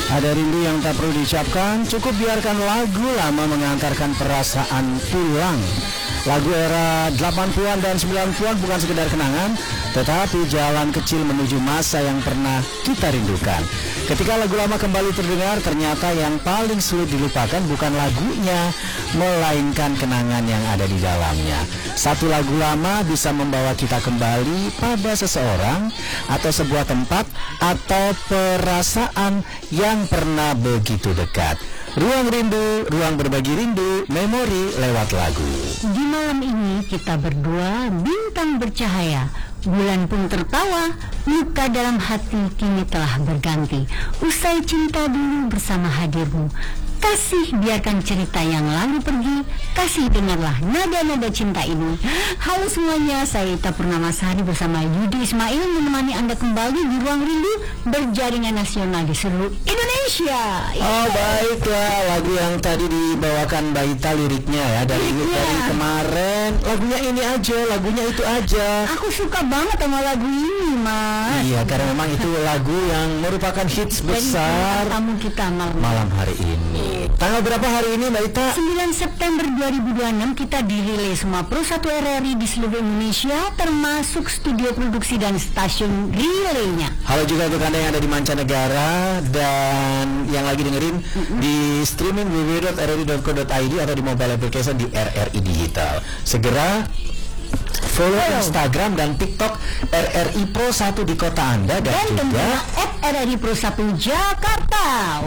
Ada rindu yang tak perlu diucapkan, cukup biarkan lagu lama mengantarkan perasaan pulang. Lagu era 80-an dan 90-an bukan sekedar kenangan, tetapi jalan kecil menuju masa yang pernah kita rindukan. Ketika lagu lama kembali terdengar, ternyata yang paling sulit dilupakan bukan lagunya, melainkan kenangan yang ada di dalamnya. Satu lagu lama bisa membawa kita kembali pada seseorang, atau sebuah tempat, atau perasaan yang pernah begitu dekat. Ruang rindu, ruang berbagi rindu, memori lewat lagu. Di malam ini kita berdua, bintang bercahaya, bulan pun tertawa, luka dalam hati kini telah berganti. Usai cinta dulu bersama hadirmu, kasih biarkan cerita yang lalu pergi, kasih dengarlah nada-nada cinta ini. Halo semuanya, saya Ita Purnamasari bersama Yudi Ismail menemani Anda kembali di Ruang Rindu berjaringan nasional di seluruh Indonesia. Oh baiklah, lagu yang tadi dibawakan Mbak Ita liriknya ya dari kemarin. Lagunya ini aja, lagunya itu aja. Aku suka banget sama lagu ini, Mas. Iya, karena memang itu lagu yang merupakan hits besar tamu kita malam hari ini. Tanggal berapa hari ini Mbak Ita? 9 September 2026 kita dirilai semua Pro 1 RRI di seluruh Indonesia, termasuk studio produksi dan stasiun relaynya. Halo juga untuk Anda yang ada di mancanegara dan yang lagi dengerin di streaming www.rri.co.id atau di mobile application di RRI Digital. Segera follow Instagram dan TikTok RRI Pro 1 di kota Anda dan juga RRI Pro 1 Jakarta.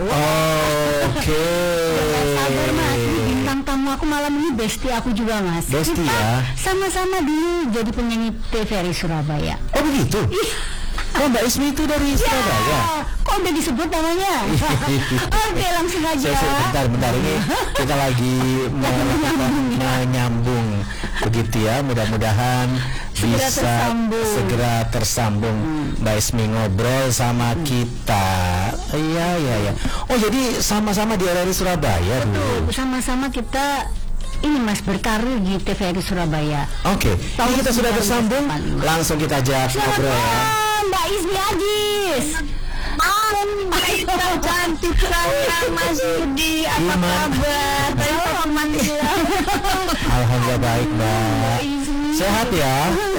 Oke. Sabar Mas, ini bintang tamu aku malam ini bestie aku juga Mas. Bestie kita ya. sama-sama dulu jadi penyanyi TVRI Surabaya. Oh begitu? Oh Mbak Ismi itu dari Surabaya? Kok udah disebut namanya? Oke langsung aja. Bentar ini kita lagi menyambung begitu ya, mudah-mudahan bisa segera tersambung. Mbak Ismi ngobrol sama kita. Iya. Oh jadi sama-sama di RRI Surabaya dulu. Sama-sama kita ini Mas berkarir di TVRI Surabaya. Oke. Ini kita sudah tersambung. Langsung kita ajak ngobrol ya. Mbak Ismi Ajis. Mbak Ita cantik sayang Mas Yudi, apa kabar? Alhamdulillah baik Mbak. Sehat ya?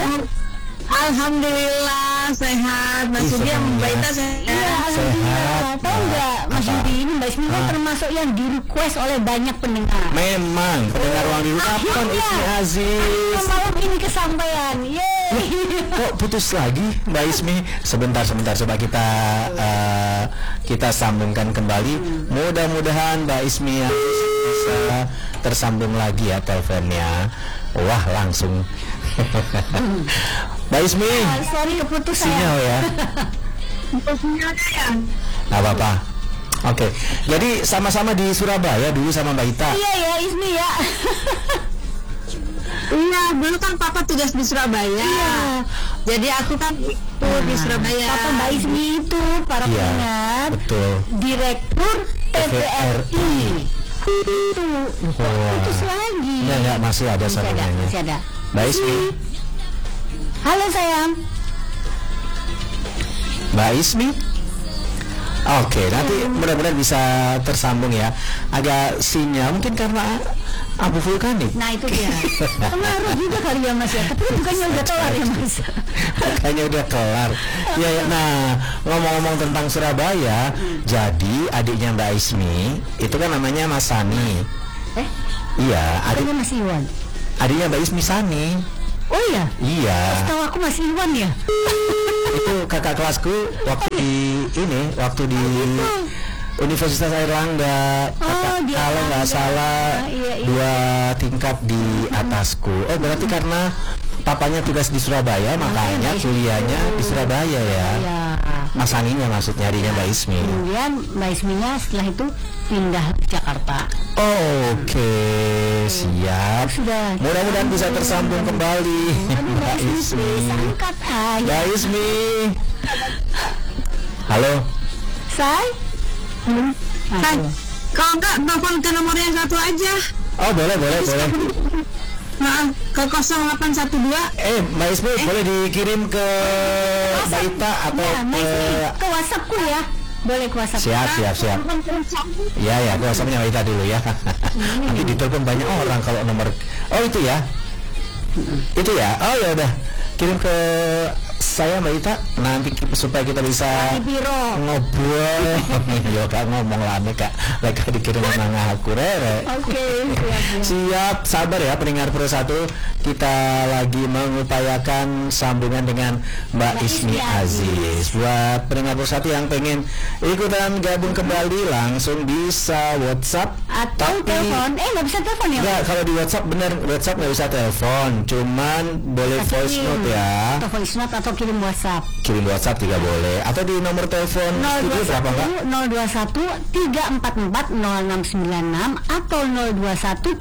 Alhamdulillah sehat. Mas Yudi yang Mbak Ita sehat. Sehat. Tahu nggak Mas Yudi, ini Mbak Ismi kan termasuk yang di request oleh banyak pendengar. Memang pendengar Ruang Rindu kapan Ismi Aziz? Malam ini kesampaian. Yeay. Kok putus lagi Mbak Ismi? Sebentar coba kita sambungkan kembali. Mudah-mudahan Mbak Ismi bisa tersambung lagi ya teleponnya. Wah langsung. Mbak Ismi. Sorry keputus sinyal ya. Nggak apa-apa. Oke. Jadi sama-sama di Surabaya dulu sama Mbak Ita. Iya ya Ismi ya. Iya, dulu kan Papa tugas di Surabaya. Iya. Jadi aku kan itu di Surabaya. Papa Mbak Ismi itu para pendengar. Betul. Direktur TVRI. Itu. Putus lagi. Enggak masih ada sambungannya. Masih ada. Mbak Ismi. Halo sayang. Mbak Ismi. Oke, nanti mudah-mudahan bisa tersambung ya. Agak sinyal mungkin karena abu vulkanik. Nah itu dia. Pengaruh juga kali ya Mas ya. Tapi bukannya udah kelar ya Mas? Bukannya udah kelar. Ya. Nah ngomong-ngomong tentang Surabaya, jadi adiknya Mbak Ismi itu kan namanya Mas Sani. Iya. Adiknya Mas Iwan. Adiknya Mbak Ismi Sani. Oh iya. Iya. Setahu aku Mas Iwan ya. Itu kakak kelasku waktu di Universitas Airlangga. Kalau nggak salah dua tingkat di atasku. Oh berarti karena papanya tugas di Surabaya, makanya kuliahnya di Surabaya ya. Mas Aninya maksudnya adiknya Mbak Ismi. Kemudian Mbak Isminya setelah itu pindah ke Jakarta. Oke, siap. Mudah-mudahan bisa tersambung kembali. Mbak Ismi. Mbak Ismi. Halo. Say. Hai. Kalau enggak telepon ke nomor yang satu aja. Oh boleh. Ke 0812. Mbak Ismi boleh dikirim ke Mbak Ita atau ke WhatsAppku ya. Boleh kuasa. Siap. Ya, gue sama Mbak Ita dulu ya. Nanti ditelepon banyak orang kalau nomor. Oh itu ya. Itu ya. Oh ya udah. Kirim ke saya Mbak Ita nanti supaya kita bisa ngobrol. Yo kak ngomong lama kak. Mereka dikirim nang aku rere. Oke. Siap, sabar ya pendengar Pro 1. Kita lagi mengupayakan sambungan dengan Mbak Ismi Aziz. Buat pendengar Pro 1 yang pengen ikutan gabung kembali langsung bisa WhatsApp atau telepon. Nggak bisa telepon ya? Nggak, kalau di WhatsApp bener WhatsApp nggak bisa telepon, cuman boleh voice note ya. Atau voice note atau kirim WhatsApp. Kirim WhatsApp juga boleh. Atau di nomor telepon studio berapa Mbak? 021 344 0696 atau 021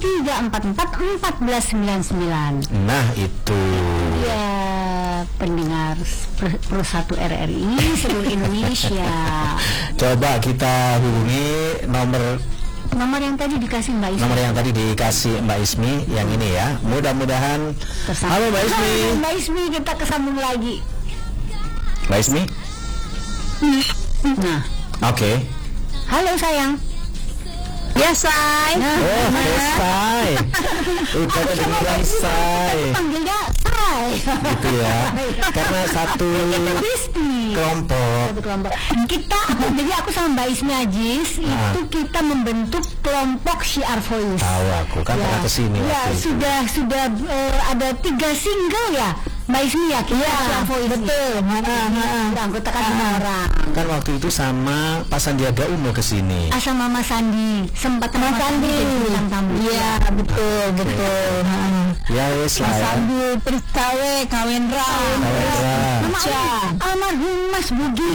344 1499. Nah itu. Ya, pendengar Pro 1 RRI seluruh Indonesia. Coba kita hubungi nomor yang tadi dikasih Mbak Ismi. Nomor yang tadi dikasih Mbak Ismi yang ini ya. Mudah-mudahan. Halo Mbak Ismi. Halo Mbak Ismi, kita kesambung lagi. Mbak Ismi. Nah. Oke. Halo sayang. Ya say. Oh, say. Kita kedengeran say. Panggilnya say. Gitu ya. Karena satu kelompok. Jadi aku sama Mbak Ismi Aziz itu kita membentuk kelompok Syiar Voice. Tahu aku kan pernah kesini. Ya sudah ada 3 single ya. Mbak Ismi ya kita Syiar Voice. Betul. Anggota kan orang. Kan waktu itu sama Pak Sandiaga Uno kesini. Sama Mas Sandi. Sempat Mas Sandi. Iya betul. Ya wes lah. Mas Sandi Pristawe Kawendra. Almarhum Mas Budi.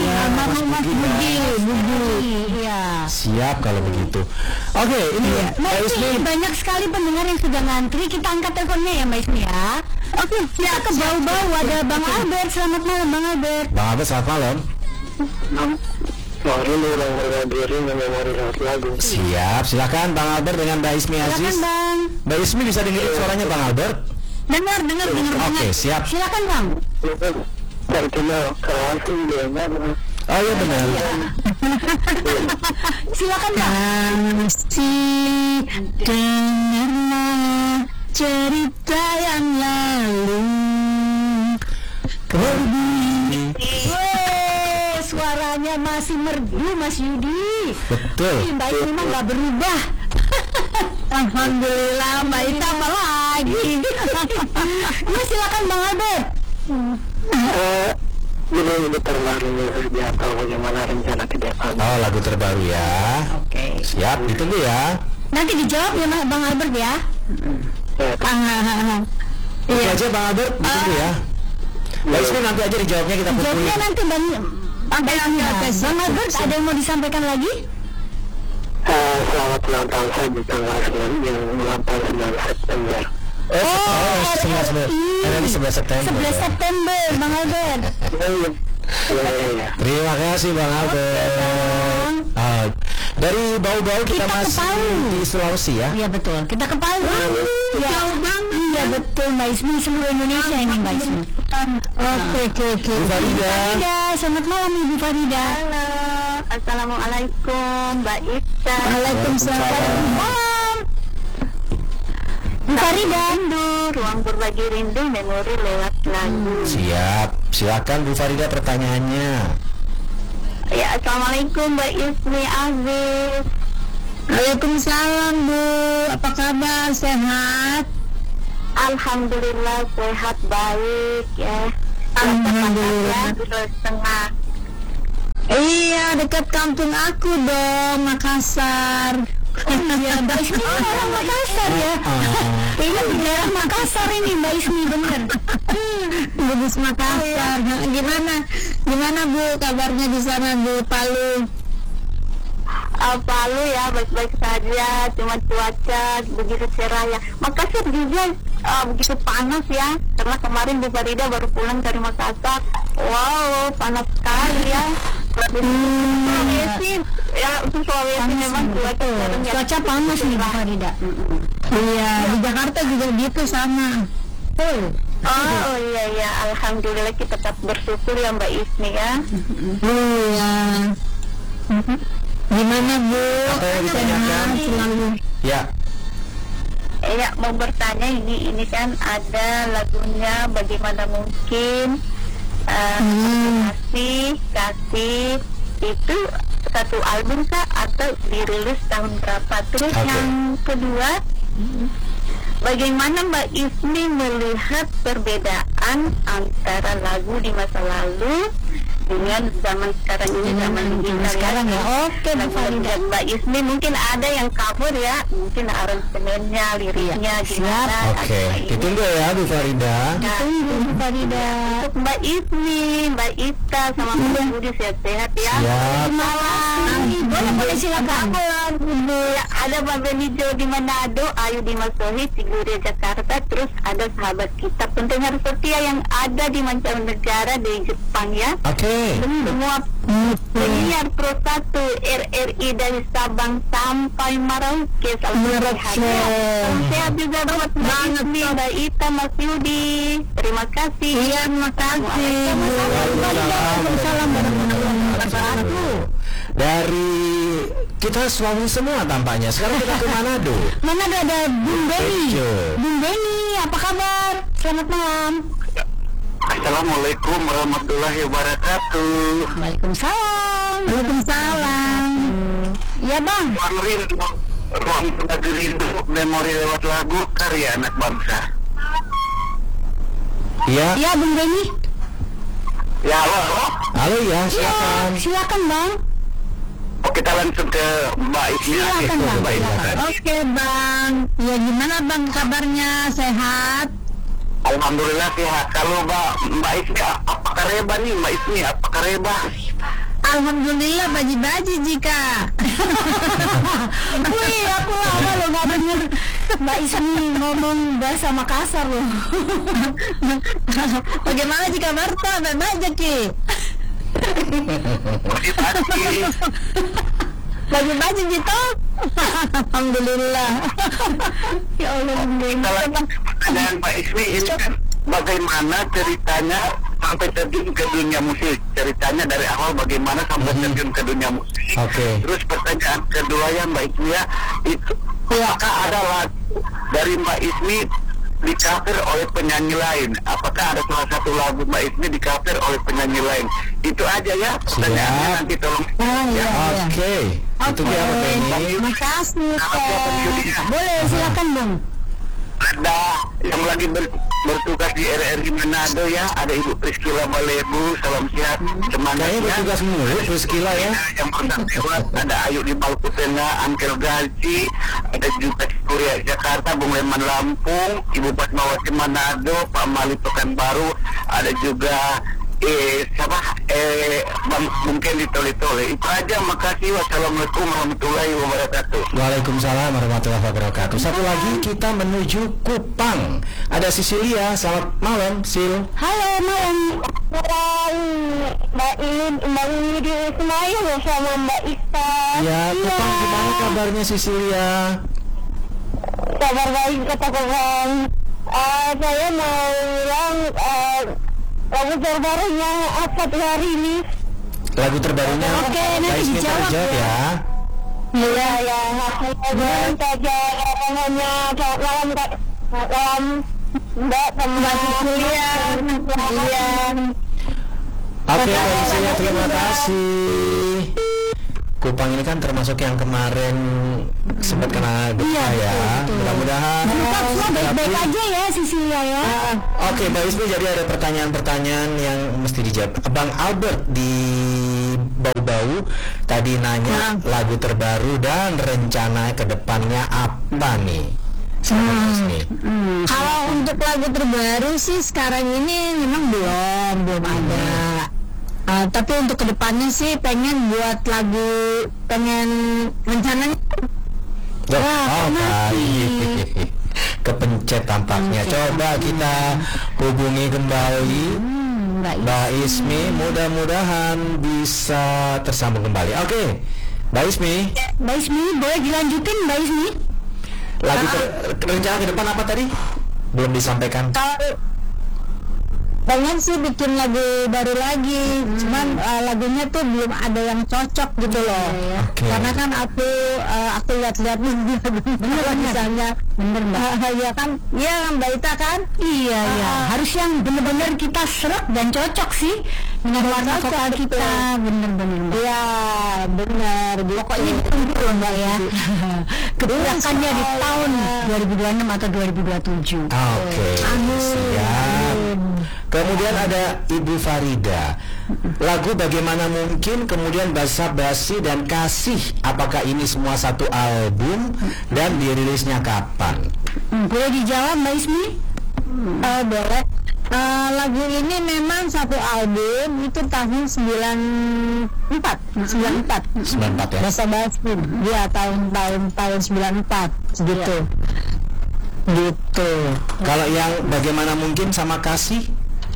Iya. Siap kalau begitu. Oke, ini Mbak Ismi, banyak sekali pendengar yang sudah ngantri. Kita angkat teleponnya ya Mbak Ismi ya. Oke, ya ke bau-bau ada Bang Albert. Selamat malam Bang Albert. Bang Albert selamat malam. Siap, silakan Bang Albert dengan Mbak Ismi Aziz. Silakan Bang. Mbak Ismi bisa dengerin suaranya Bang Albert? Dengar Oke, siap. Silakan Bang. Oh iya benar. Silakan Bang. Dengarlah cerita yang lalu. Suaranya masih merdu Mas Yudi. Betul. Mbak Ita memang nggak berubah. Alhamdulillah Mbak Ita apa lagi? Ya silakan Bang Albert. Ini terbaru ya, tahu bagaimana rencana ke depan. Oh lagu terbaru ya. Oke. Siap, ditunggu ya. Nanti dijawab ya Bang Albert ya. Oke aja Bang Albert, ditunggu ya. Mbak Ismi nanti aja dijawabnya kita Jawabnya kumpulin. nanti Bang Albert ada yang mau disampaikan lagi? Selamat ulang tahun saya di tanggal 9 yang ulang tahun 9 September. Ini 11 September. 11 September Bang Albert. Iya. Terima kasih Bang Albert. Dari bau-bau kita Kita ke masih Palu. di Sulawesi ya. Iya betul. Kita ke Palu. Jauh banget. Iya betul Mbak Ismi, seluruh Indonesia ini Mbak Ismi. Oke. Bu Farida. Selamat malam Ibu Farida. Halo, assalamualaikum Mbak Ita. Waalaikumsalam. Bu Farida. Ruang berbagi rindu memori lewat lagu. Siap. Silakan Bu Farida pertanyaannya. Ya, assalamualaikum Mbak Ismi Aziz. Waalaikumsalam Bu. Apa kabar? Sehat? Alhamdulillah sehat baik ya. Alhamdulillah. Di Setengah. Iya, dekat kampung aku dong, Makassar. Iya, Mbak Ismi orang Makassar ya. Iya, di daerah Makassar ini Mbak Ismi, bener. Bagus Makassar. Gimana Bu kabarnya di sana Bu Palu? Palu ya baik-baik saja, cuma cuaca begitu cerah ya. Makassar juga begitu panas ya, karena kemarin Bu Farida baru pulang dari Makassar. Wow, panas sekali ya. Sulawesi ya, untuk Sulawesi memang Cuaca panas nih Bu Farida. Iya, di Jakarta juga gitu sama. Oh iya, alhamdulillah kita tetap bersyukur ya Mbak Ismi ya. Iya. Gimana Bu? Apa yang ditanyakan? Selalu. Ya. Ya, mau bertanya ini kan ada lagunya Bagaimana Mungkin, kasih itu satu album kah atau dirilis tahun berapa? Terus yang kedua, bagaimana Mbak Ismi melihat perbedaan antara lagu di masa lalu dengan zaman sekarang ini, zaman digital sekarang ya? Oke, Bu lagu Farida. Mbak Ismi mungkin ada yang cover ya, mungkin aransemennya, liriknya gimana. Oke, ditunggu ya Bu Farida. Ditunggu Bu Farida. Untuk Mbak Ismi, Mbak Ita sama Mbak Budi sehat-sehat ya. Siap. Malam. Boleh silakan. Ya, ada Mbak Benijo di Manado, Ayu di Masohi, Siguri Jakarta, terus ada sahabat kita pendengar setia yang ada di mancanegara di Jepang ya. Oke. Semua penyiar Pro 1 RRI dari Sabang sampai Merauke. Salam sehat juga buat Mbak Ismi, Mbak Ita, Mas Yudi. Terima kasih. Iya, terima kasih. Waalaikumsalam warahmatullahi wabarakatuh. Dari kita Sulawesi semua tampaknya. Sekarang kita ke Manado. Manado ada Bung Beni. Betul. Bung Beni, apa kabar? Selamat malam. Assalamualaikum warahmatullahi wabarakatuh. Waalaikumsalam. Waalaikumsalam. Ya Bang. Ruang Bagi Rindu, memori lewat lagu karya anak bangsa. Iya. Ya Bung Beni. Ya halo. Halo ya, silakan. Silakan Bang. Oh, kita langsung ke Mbak Ismi. Silakan Bang. Mbak Ismi. Silakan. Oke Bang. Ya gimana Bang kabarnya? Sehat? Alhamdulillah sehat. Kalau Mbak Ismi apa kareba nih Mbak Ismi? Apa kareba? Alhamdulillah baji-baji jika. Wih, aku lama loh nggak denger Mbak Ismi ngomong bahasa Makassar loh. Bagaimana jika Marta baca Ki? Bagi-bagi gitu. Alhamdulillah. Ya Allah. Dan Mbak Ismi ini kan bagaimana ceritanya sampai terjun ke dunia musik? Ceritanya dari awal bagaimana sampai terjun ke dunia musik? Oke. Terus pertanyaan kedua ya Mbak Ismi ya, itu apakah ada lagu dari Mbak Ismi di cover oleh penyanyi lain? Apakah ada salah satu lagu Mbak Ismi di cover oleh penyanyi lain? Itu aja ya pertanyaannya, nanti tolong. Iya. Oke. Itu dia Bu Beni. Terima kasih. Teh. Boleh silakan Bung. Ada yang lagi bertugas di RRI Manado ya, ada Ibu Priscila Balebu, salam sehat, semangat Kayaknya ya. bertugas mulu Priscila ya. Yang bertugas ada Ayu di Maluku Tengah, Angkel Gaji, ada juga Kuria Jakarta, Bung Leman Lampung, Ibu Fatmawati Manado, Pak Mali Pekanbaru, ada juga mungkin di Tole-Tole. Itu aja, makasih. Wassalamualaikum warahmatullahi wabarakatuh. Waalaikumsalam warahmatullahi wabarakatuh. Satu lagi kita menuju Kupang. Ada Sisilia. Selamat malam, Sil. Halo malam. Mbak Yudi Ismail sama Mbak Ista. Ya, Kupang gimana kabarnya Sisilia? Kabar baik kata Kupang. Saya mau bilang lagu terbarunya apa tuh hari ini? Lagu terbarunya. Oke, nanti Mbak Ismi dijawab terjawab ya. Iya ya, hasilnya saja hanya malam Mbak sama Iya. Oke, Mbak Sisilia, terima kasih. Kupang ini kan termasuk yang kemarin sempat kena gempa ya. Mudah-mudahan Semua baik-baik aja ya Sisilia ya. Oke, Mbak Ismi, jadi ada pertanyaan-pertanyaan yang mesti dijawab. Bang Albert di Bau-Bau tadi nanya lagu terbaru dan rencana kedepannya apa nih? Kalau untuk lagu terbaru sih sekarang ini memang belum ada. Tapi untuk kedepannya sih pengen buat lagu, pengen rencananya. Kepencet tampaknya. Coba kita hubungi kembali Mbak Ismi, mudah-mudahan bisa tersambung kembali. Oke, Mbak Ismi. Mbak Ismi, boleh dilanjutin Mbak Ismi? Lagu rencana ke depan apa tadi? Belum disampaikan. pengen sih bikin lagu baru lagi, cuman lagunya tuh belum ada yang cocok gitu loh. Okay. Karena kan aku lihat-lihat lagu misalnya bener Mbak. Ya kan, iya Mbak Ita kan? Iya, harus yang benar-benar kita serap dan cocok sih dengan warna vokal kita, bener-bener Mbak. Iya, bener. Pokoknya ditunggu loh Mbak ya. Kebijakannya di tahun 2026 atau 2027. Oke. Siap. Kemudian ada Ibu Farida. Lagu Bagaimana Mungkin, kemudian Basa Basi dan Kasih. Apakah ini semua satu album dan dirilisnya kapan? Boleh dijawab Mbak Ismi? Boleh. Lagu ini memang satu album, itu tahun 94 94 ya? Basa Basi. Ya, tahun 94 gitu. Gitu. Kalau yang Bagaimana Mungkin sama Kasih?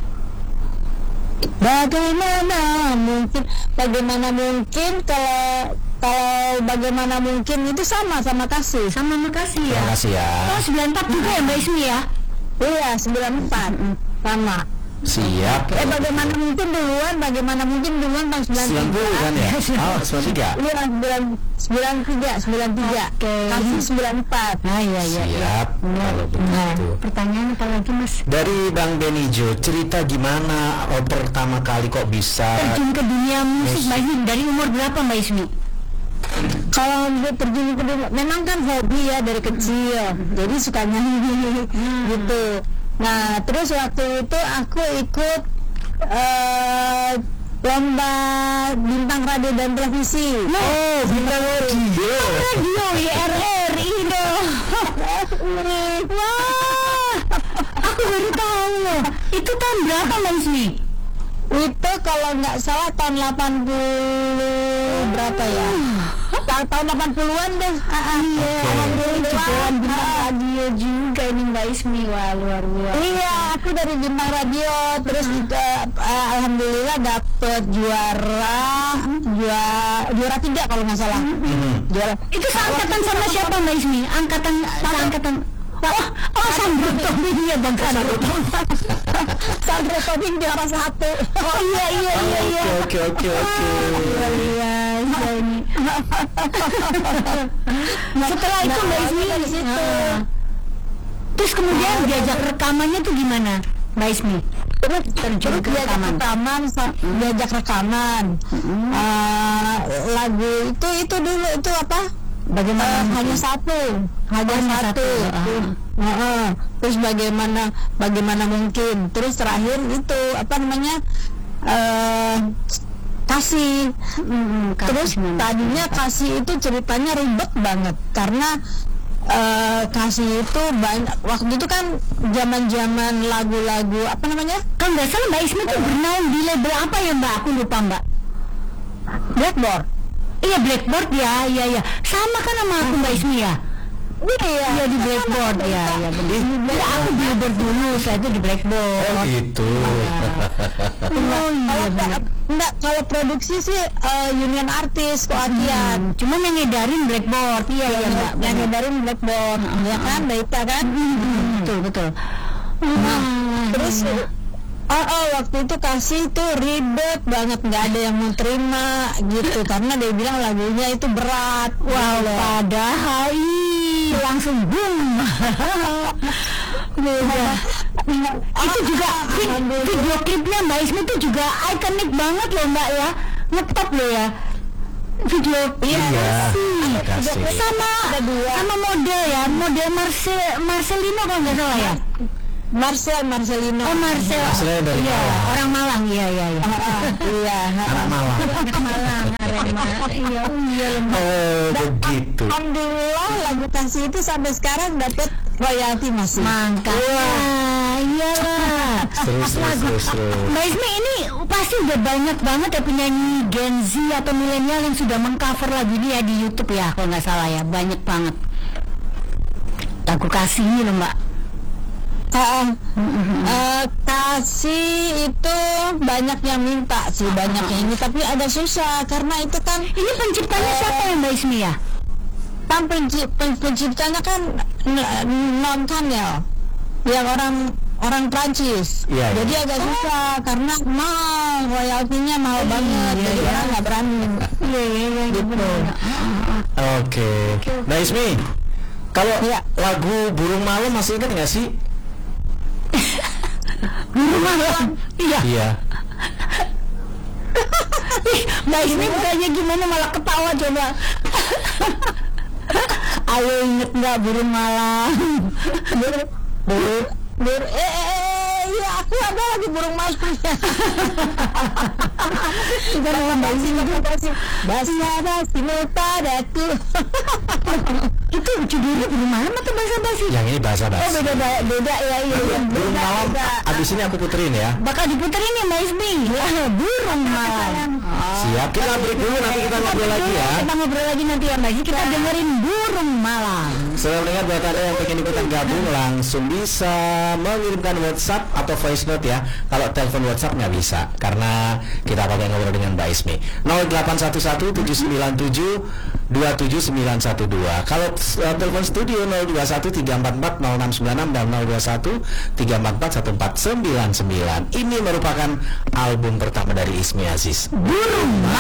Bagaimana mungkin kalau Bagaimana Mungkin itu sama Kasih. Sama Makasih ya. Terima kasih ya. Oh 94 juga ya Mbak Ismi ya? Iya, 94 sama. Siap. Bagaimana mungkin duluan tahun 93 kan ya? Oh, 93. Iya, 93 Kasih 94. Iya. Siap. Kalau begitu. Pertanyaan apa lagi Mas? Dari Bang Benijo, cerita gimana pertama kali kok bisa Terjun ke dunia musik Mbak Ismi, dari umur berapa Mbak Ismi? Kalau terjun ke dunia, memang kan hobi ya dari kecil, jadi suka nyanyi gitu. Nah, terus waktu itu aku ikut lomba bintang radio dan televisi. Oh, bintang radio. Radio RRI dong. Wah, aku baru tahu loh. Itu tahun berapa Mbak Ismi? Itu kalau nggak salah tahun 80 berapa ya? Tahun 80-an deh. Iya, alhamdulillah. Bintang radio juga ini Mbak Ismi. Wah, luar biasa. Iya, aku dari bintang radio, terus juga alhamdulillah dapet juara 3 kalau nggak salah. Juara. Itu seangkatan sama siapa Mbak Ismi? Seangkatan. Sandro Tobing ya Bang Sandro. Sandro Tobing juara 1. Oh iya. Oke. Iya, ini. Setelah itu Mbak Ismi dari situ. Terus kemudian diajak rekamannya tuh gimana Mbak Ismi? Terus Terjun ke rekaman. diajak rekaman. Lagu itu dulu itu apa? Bagaimana hanya satu. Terus bagaimana mungkin. Terus terakhir itu apa namanya? Kasih. Terus tadinya Kasih itu ceritanya ribet banget karena Kasih itu banyak, waktu itu kan zaman lagu-lagu apa namanya? Kan nggak salah Mbak Ismi tuh bernaung di label apa ya Mbak? Aku lupa Mbak. Blackboard. Iya Blackboard ya. Sama kan sama aku Mbak Ismi ya? Iya di Blackboard ya benar. Ya aku Billboard dulu, saya itu di Blackboard. Oh gitu. Enggak, kalau produksi sih Union Artist Koatian. Cuman yang ngedarin Blackboard. Iya Mbak. Yang ngedarin Blackboard. Ya kan, Baita kan? Betul. Terus waktu itu Kasih tuh ribet banget, nggak ada yang mau terima gitu karena dia bilang lagunya itu berat. Wow, padahal langsung boom. Itu juga video klipnya Mbak Ismi itu juga ikonik banget loh Mbak ya, ngetop loh ya video. Sama model ya, model Marcelino kalau nggak salah ya. Marcelino. Oh Marcel. Dari iya, Malang. orang Malang. Iya. Iya. Anak Malang. Iya. Oh begitu. Alhamdulillah lagu Kasih itu sampai sekarang dapat royalti masih. Makanya, iyalah. Terus. Mbak Ismi ini pasti udah banyak banget ya penyanyi Gen Z atau milenial yang sudah mengcover lagu ini ya di YouTube ya, kalau nggak salah ya, banyak banget. Lagu Kasih ini loh Mbak. Kasih itu banyak yang minta sih, banyak yang ini, tapi ada susah karena itu kan Ini penciptanya siapa ya Mbak Ismi ya? kan penciptanya kan non kan ya, yang orang Prancis. Iya, iya. Jadi agak susah karena mahal, royaltinya mahal banget. Jadi orang nggak berani. Iya, Gitu. Oke. Nah Ismi, kalau lagu Burung Malam masih ingat nggak sih? Burung malam. Iya. Iya. Mbak Ismi bukannya gimana malah ketawa coba. Ayo inget nggak burung malam? Iya aku ada lagi burung malam. Kita mau Mbak Ismi Basi padaku. itu judulnya burung malam atau basa-basi? Yang ini bahasa Oh basi. beda ya. Burung Malam. Abis ini aku puterin ya. Bakal diputerin ya Mbak Ismi. Burung malam. Siap. Kita break dulu, nanti kita ngobrol lagi ya. Kita ngobrol lagi nanti ya Mbak Ismi. Kita dengerin burung malam. Selamat dengar buat Anda yang pengen ikutan gabung, langsung bisa mengirimkan WhatsApp atau voice note ya. Kalau telepon WhatsApp nggak bisa karena kita pakai ngobrol dengan Mbak Ismi. 0811 797 27912. Kalau telepon studio 021 344 0696 dan 021 344 1499. Ini merupakan album pertama dari Ismi Aziz. Burung malam.